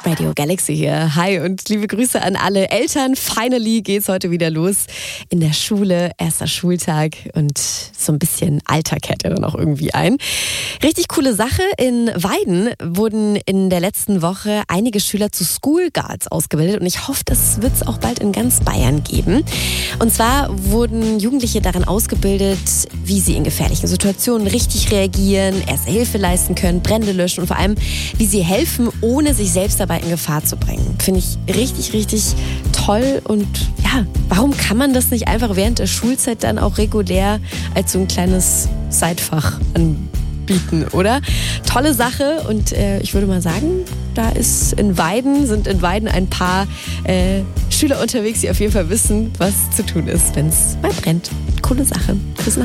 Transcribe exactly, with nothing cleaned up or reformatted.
Radio Galaxy hier. Hi und liebe Grüße an alle Eltern. Finally geht's heute wieder los in der Schule. Erster Schultag und so ein bisschen Alltag kehrt ja dann auch irgendwie ein. Richtig coole Sache. In Weiden wurden in der letzten Woche einige Schüler zu School Guards ausgebildet und ich hoffe, das wird es auch bald in ganz Bayern geben. Und zwar wurden Jugendliche darin ausgebildet, wie sie in gefährlichen Situationen richtig reagieren, erste Hilfe leisten können, Brände löschen und vor allem, wie sie helfen, ohne sich selbst dabei in Gefahr zu bringen. Finde ich richtig, richtig toll und ja, warum kann man das nicht einfach während der Schulzeit dann auch regulär als so ein kleines Seitfach anbieten, oder? Tolle Sache und äh, ich würde mal sagen, da ist in Weiden, sind in Weiden ein paar äh, Schüler unterwegs, die auf jeden Fall wissen, was zu tun ist, wenn es mal brennt. Coole Sache. Bis nach